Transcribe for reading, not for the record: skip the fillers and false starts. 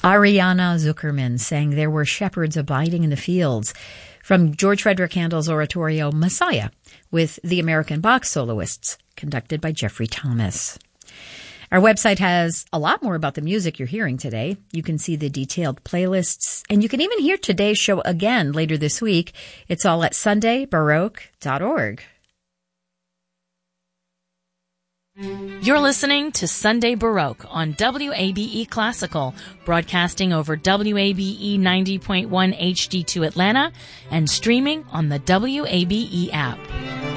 Ariana Zuckerman sang There Were Shepherds Abiding in the Fields from George Frederick Handel's oratorio Messiah with the American Bach Soloists, conducted by Jeffrey Thomas. Our website has a lot more about the music you're hearing today. You can see the detailed playlists, and you can even hear today's show again later this week. It's all at sundaybaroque.org. You're listening to Sunday Baroque on WABE Classical, broadcasting over WABE 90.1 HD2 Atlanta and streaming on the WABE app.